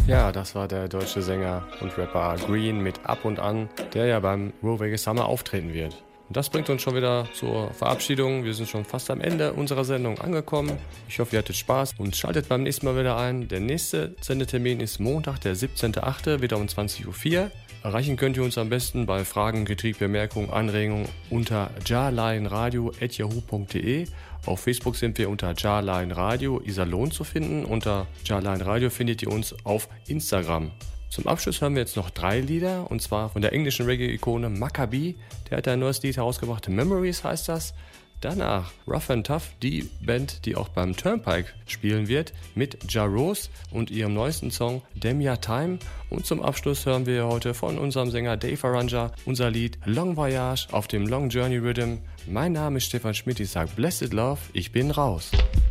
Ja, das war der deutsche Sänger und Rapper Green mit Ab und An, der ja beim Ruhr Vegas Summer auftreten wird. Und das bringt uns schon wieder zur Verabschiedung. Wir sind schon fast am Ende unserer Sendung angekommen. Ich hoffe, ihr hattet Spaß und schaltet beim nächsten Mal wieder ein. Der nächste Sendetermin ist Montag, der 17.08., wieder um 20.04 Uhr. Erreichen könnt ihr uns am besten bei Fragen, Kritik, Bemerkungen, Anregungen unter jarlineradio@yahoo.de. Auf Facebook sind wir unter Jarline Radio Iserlohn zu finden. Unter Jarline Radio findet ihr uns auf Instagram. Zum Abschluss hören wir jetzt noch 3 Lieder, und zwar von der englischen Reggae-Ikone Maccabi. Der hat ein neues Lied herausgebracht, Memories heißt das. Danach Rough and Tough, die Band, die auch beim Turnpike spielen wird, mit Ja Rose und ihrem neuesten Song Demia Time. Und zum Abschluss hören wir heute von unserem Sänger Dave Arranga unser Lied Long Voyage auf dem Long Journey Rhythm. Mein Name ist Stefan Schmidt, ich sage Blessed Love, ich bin raus.